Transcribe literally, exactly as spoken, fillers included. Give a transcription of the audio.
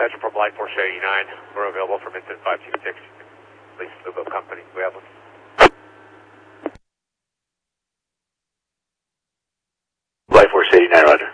dispatcher from Light Force eighty-nine. We're available from incident five two six. Please, Lugo Company. We have one. Light Force eighty-nine, roger.